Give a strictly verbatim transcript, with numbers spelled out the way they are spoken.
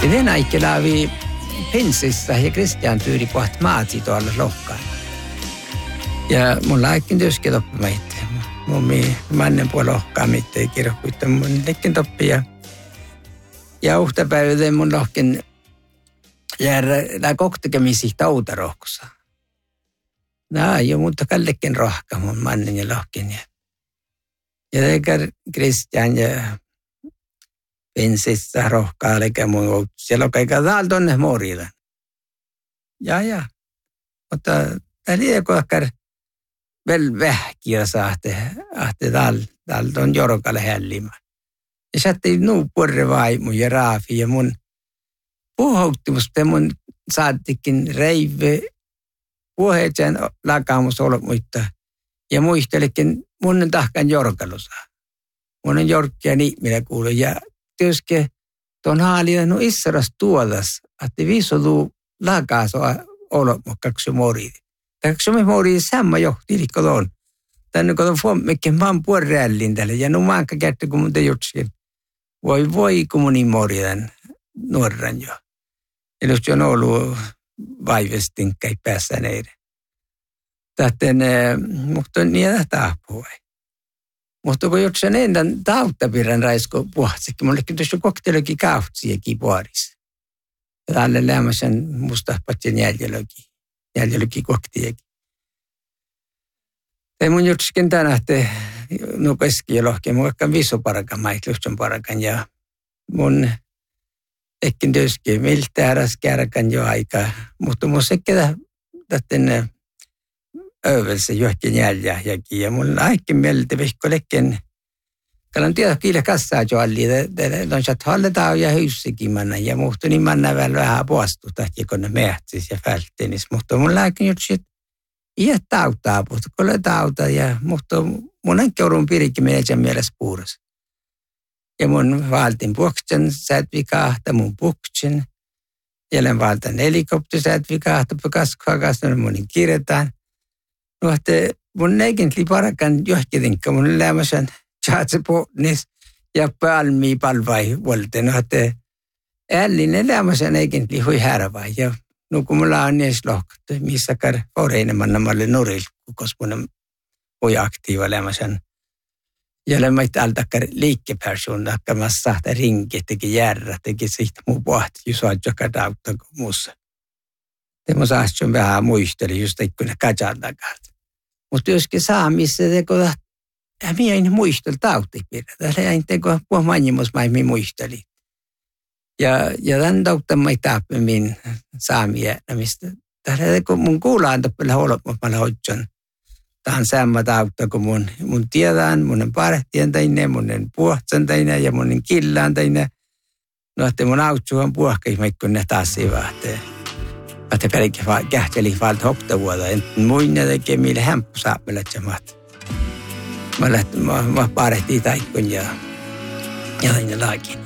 Ja Venäjä laavi Pensissä ja Kristian tyyri kohta maati tuolla lohkaan. Ja mun laikkin työskin toppimaan itse. Mun mi mannen puolella lohkaa mitään kirjoittaa mun leikin toppi. Ja, ja uhtapäivä mun lohkin jäädä koktekemisiä tauta rohkussa. Nää jo mutta kallekin rohka mun mannen ja lohkin. Ja, ja teikär Kristian ja Pensissä rohkaa eikä mun siellä on kaiken täällä tonne moriitan. Ja ja. Mutta tää liekkoakkar vel vähkiä saatte ahte täällä täällä on jorkalle hällimä. Ja sätti nuu porre vaimu ja raafi ja mun puhuuttimus te mun saattikin reive puheetsen lakaamus olla muita. Ja muistelikin mun tahkan jorkalusa. Mun on jorkkia niin minä kuulun ja työske tuon haalinen no issaras tuodas, että viisoduu lakaasua olo kaksi moriin. Kaksi moriin samma johti liikko tuon. Tänne kun on fommekin vaan puorällin tälle ja no maanka kättä kun mun te jutskin. Voi voi kun mun niin moriin nuoran jo. Ja jos on ollut vaivestinkai päässä neiden. Täten, mutta on niin tahpua. Mutta kun jotsen ennän tauttapirran raisko puhtsikin, mullekin tuossa koktelokin kautsiakin puolissa. Ja tälle lämmäsen mustahpatsen jäljelökin, jäljelökin koktiakin. Ja mun jotskin tänään, että no keskilohkin, mun vaikka visoparakan maitluhtson parakan ja mun ekin työskin miltä äräskärkan jo aikaa. Mutta mun sekä täten öövelse johonkin jäljäkin. Ja mun aikin mieltä vihkolekin. Kalan tiedä kyllä kassaa jo alli. On saat halletaan ja hyssikin manna. Ja muhtu niin manna vielä vähän puostuta, kun ne mehtis ja fälttenis. Mutta mun lääkin jutsi, että iät tautaa, mutta kun tautaa. Ja muhtu mun enkeurun pirikin meidän mielessä puurassa. Ja mun valtin puhksen sätvikahta, mun puhksen. Jälleen valtan helikopter sätvikahta, kaskakasta, mun kirjataan. No, että mun eikin parakan johkitinkka, mun elämäsen tjaatse pohnis ja palmii palvai volte. No, että ällin elämäsen eikin hui härvai. Ja no, kun mulla on edes lohkattu, missä kar foreinemanna malle noril, koska mun voi aktiiva elämäsen. Jälleen mä itse altakar liikkepersoon, että mä sahta rinki, teki järrä, teki siitä muu pohti, jos on joka tautta kuin muussa. Ja mun saastun vähän muisteli, just kun ne katsotaan takaa. Mutta joskin saa, missä teko, ja minä en muistella tautipirra. Täällä ei teko, puhua manjimus, mä en muisteli. Ja, ja tämän tautta mä ei taappi min saamia, mistä täällä teko mun kuulaan tappilla olopalla hoitson. Tämä on sama tautta, kun mun, mun tiedään, mun on parehtien taine, mun on puhtsan taine ja mun on killaan taine. No, että mun autsu on puhkais, mä kun ne taas ei vahte. Että pelkkä kähteli valta hoptavuota, en muina tekee mille hämppu saappelet ja maat. Mä lähtin, mä, mä parehtiin taikkun ja, ja taine laakin.